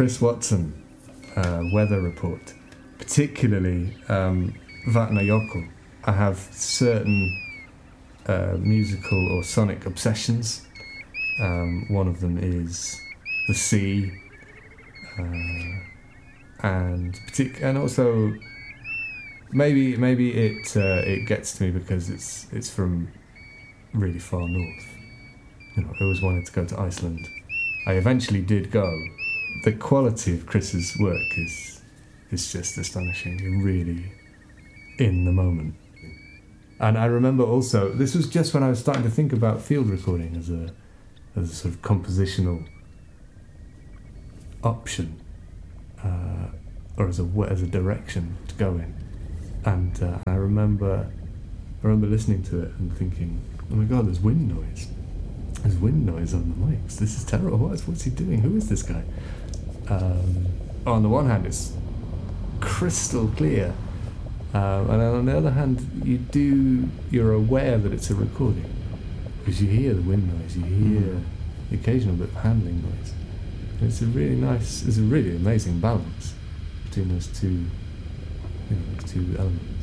Chris Watson weather report, particularly Vatna Yoko. I have certain musical or sonic obsessions. One of them is the sea, and also maybe it gets to me because it's from really far north. You know, I always wanted to go to Iceland. I eventually did go. The quality of Chris's work is just astonishing. You're really in the moment. And I remember also, this was just when I was starting to think about field recording as a sort of compositional option, or as a direction to go in. And I remember listening to it and thinking, oh my God, there's wind noise. There's wind noise on the mics. This is terrible. What's he doing? Who is this guy? On the one hand, it's crystal clear, and on the other hand, you're aware that it's a recording because you hear the wind noise, you hear the occasional bit of handling noise. And it's a really amazing balance between those two elements.